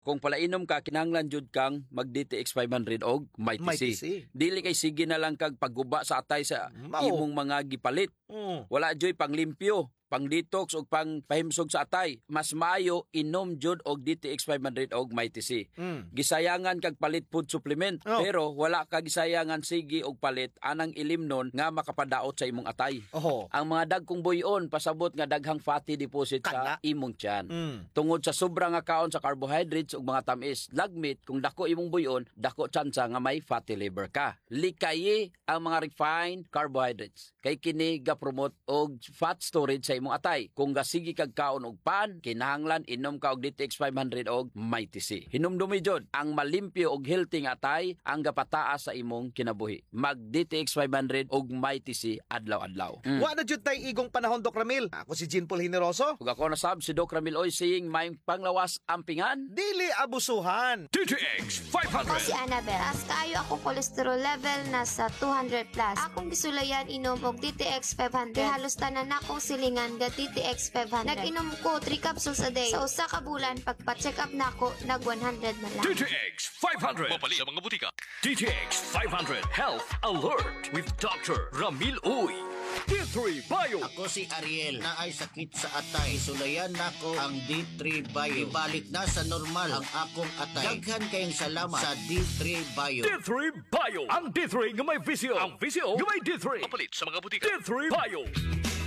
Kung palainom ka, kinahanglan jud kang mag DTX 500 og may TC. Dili kay sige na lang kag pagguba sa atay sa imong mga gipalit. Wala joy panglimpyo, pang detox o pang pahimsog sa atay. Mas maayo inom jud og DTX 500 og may TC. Gisayangan kag palit food supplement, pero wala ka gisayangan sige og palit anang ilimnon nga makapadaot sa imong atay. Ang mga dagkong buyon pasabot nga daghang fatty deposit sa imong tiyan. Tungod sa sobra nga kaon sa carbohydrates ug mga tamis, lagmit kung dako imong buyon, dako tsansa nga may fatty liver ka. Likayi ang mga refined carbohydrates kay kini ga promote og fat storage sa imong atay. Kung gasigi kag kaon og pan, kinahanglan inom ka og DTX 500 og may TC. Hinumdumi jud ang malimpyo og healthy nga atay ang gapataas sa imong kinabuhi. Mag DTX 500 og may TC adlaw-adlaw. Wa na jud tay igong panahon, Doc Ramil. Ako si Jean Paul Generoso. Ug ako nasab si Doc Ramil Oy saying may panglawas ampingan, dili abusuhan. DTX Ako 500. si Annabel. As kaayo ako cholesterol level nasa 200 plus. Akong gisulayan inom og DTX 500. Kay halos tanan akong silingan ga DTX 500. Nag-inom ko 3 capsules a day. Sa usa ka bulan pagpa-check up nako nag 100 na lang. DTX 500. Mapali sa mga butika. DTX 500 Health Alert with Dr. Ramil Uy. D3 Bio. Ako si Ariel na ay sakit sa atay. Sulayan nako ang D3 Bio. Ibalik na sa normal ang akong atay. Daghan kayong salamat sa D3 Bio. D3 Bio. Ang D3 nga may visyo. Ang visyo nga may D3. Mapalit sa mga butika. D3 Bio.